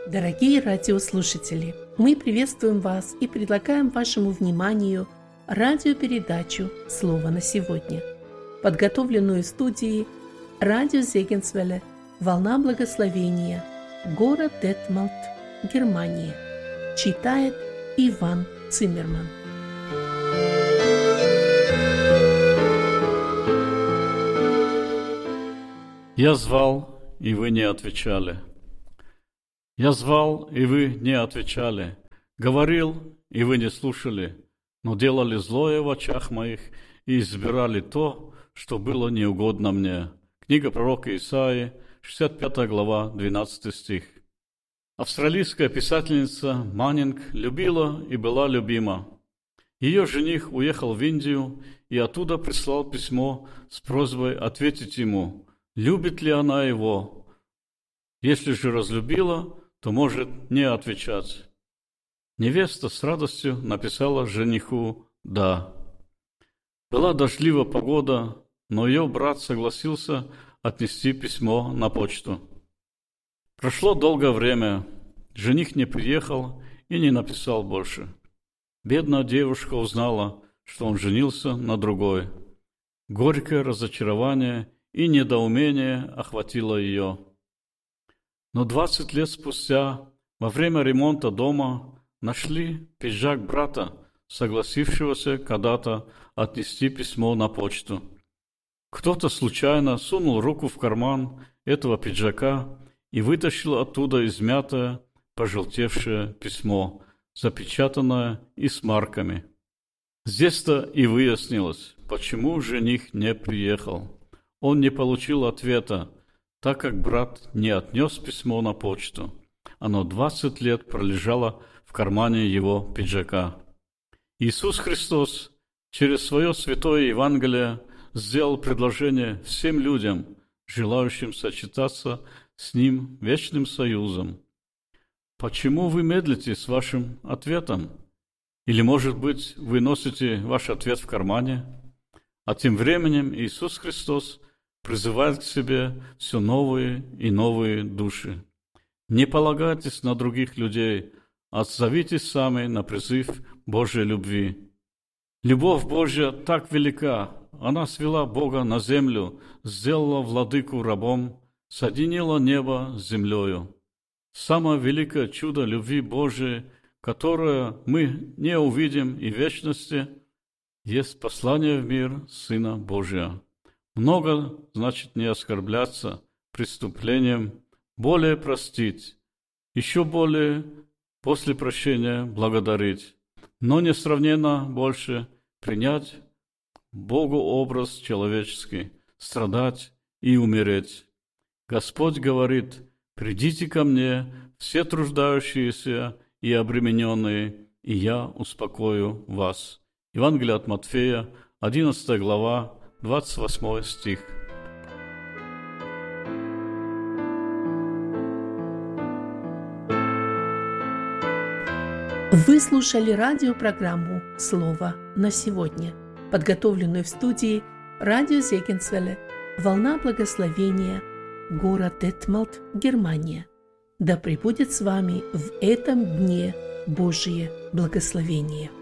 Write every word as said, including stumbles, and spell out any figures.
Дорогие радиослушатели, мы приветствуем вас и предлагаем вашему вниманию радиопередачу «Слово на сегодня», подготовленную в студии радио Зегенсвелле «Волна благословения», город Детмалт, Германия. Читает Иван Циммерман. Я звал, и вы не отвечали. Я звал, и вы не отвечали. Говорил, и вы не слушали, но делали злое в очах моих и избирали то, что было неугодно мне. Книга пророка Исаии, шестьдесят пятая глава, двенадцатый стих. Австралийская писательница Маннинг любила и была любима. Ее жених уехал в Индию и оттуда прислал письмо с просьбой ответить ему, любит ли она его. Если же разлюбила, то может не отвечать. Невеста с радостью написала жениху «да». Была дождливая погода, но ее брат согласился отнести письмо на почту. Прошло долгое время, жених не приехал и не написал больше. Бедная девушка узнала, что он женился на другой. Горькое разочарование и недоумение охватило ее. Но двадцать лет спустя, во время ремонта дома, нашли пиджак брата, согласившегося когда-то отнести письмо на почту. Кто-то случайно сунул руку в карман этого пиджака и вытащил оттуда измятое, пожелтевшее письмо, запечатанное и с марками. Здесь-то и выяснилось, почему жених не приехал. Он не получил ответа, так как брат не отнес письмо на почту. Оно двадцать лет пролежало в кармане его пиджака. Иисус Христос через свое святое Евангелие сделал предложение всем людям, желающим сочетаться с Ним вечным союзом. Почему вы медлите с вашим ответом? Или, может быть, вы носите ваш ответ в кармане? А тем временем Иисус Христос призывает к себе все новые и новые души. Не полагайтесь на других людей, а отзовитесь сами на призыв Божьей любви. Любовь Божья так велика, она свела Бога на землю, сделала владыку рабом, соединила небо с землею. Самое великое чудо любви Божией, которое мы не увидим и в вечности, есть послание в мир Сына Божия. Много значит не оскорбляться преступлением, более простить, еще более после прощения благодарить, но несравненно больше принять Богу образ человеческий, страдать и умереть. Господь говорит: «Придите ко мне, все труждающиеся и обремененные, и я успокою вас». Евангелие от Матфея, одиннадцатая глава, двадцать восьмой стих. Вы слушали радиопрограмму «Слово на сегодня», подготовленную в студии радио Зегенсвелле «Волна благословения», город Детмалт, Германия. Да пребудет с вами в этом дне Божие благословение.